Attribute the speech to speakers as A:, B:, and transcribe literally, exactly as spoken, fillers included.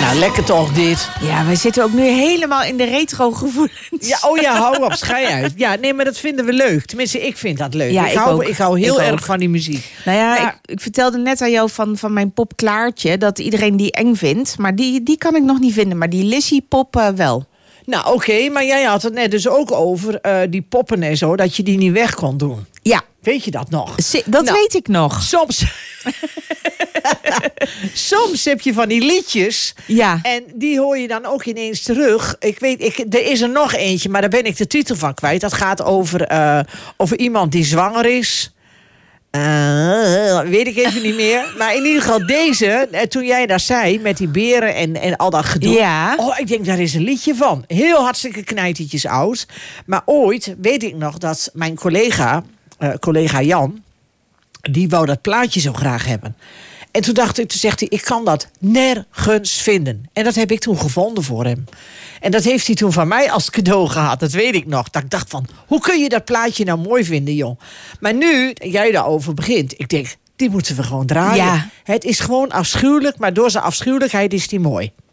A: Nou, lekker toch dit.
B: Ja, wij zitten ook nu helemaal in de retro gevoelens.
A: Ja, oh ja, hou op, schei uit. Ja, nee, maar dat vinden we leuk. Tenminste, ik vind dat leuk.
B: Ja,
A: ik,
B: ik
A: hou,
B: ook.
A: ik hou heel
B: Ik
A: erg
B: ook.
A: van die muziek.
B: Nou ja,
A: Maar-
B: ik, ik vertelde net aan jou van, van mijn pop Klaartje... dat iedereen die eng vindt. Maar die, die kan ik nog niet vinden. Maar die Lizzie pop uh, wel.
A: Nou, oké, okay, maar jij had het net dus ook over uh, die poppen en zo... dat je die niet weg kon doen.
B: Ja.
A: Weet je dat nog?
B: Z- dat
A: nou,
B: weet ik nog.
A: Soms... Soms heb je van die liedjes...
B: Ja.
A: En die hoor je dan ook ineens terug. Ik weet, ik, er is er nog eentje, maar daar ben ik de titel van kwijt. Dat gaat over, uh, over iemand die zwanger is... Uh, weet ik even niet meer. Maar in ieder geval deze, toen jij daar zei... met die beren en, en al dat gedoe.
B: Ja.
A: Oh, ik denk, daar is een liedje van. Heel hartstikke knijtertjes oud. Maar ooit weet ik nog dat mijn collega... Uh, collega Jan... die wou dat plaatje zo graag hebben. En toen dacht ik, toen zegt hij... ik kan dat nergens vinden. En dat heb ik toen gevonden voor hem. En dat heeft hij toen van mij als cadeau gehad. Dat weet ik nog. Dat ik dacht van, hoe kun je dat plaatje nou mooi vinden, joh? Maar nu, jij daarover begint... ik denk, die moeten we gewoon draaien.
B: Ja.
A: Het is gewoon afschuwelijk... maar door zijn afschuwelijkheid is die mooi.